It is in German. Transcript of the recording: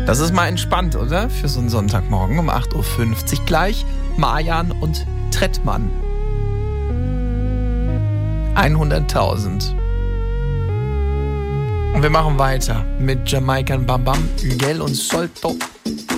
Das ist mal entspannt, oder? Für so einen Sonntagmorgen um 8.50 Uhr gleich. Marjan und Trettmann. 100.000. Und wir machen weiter mit Jamaican Bam Bam, Miguel und Solto.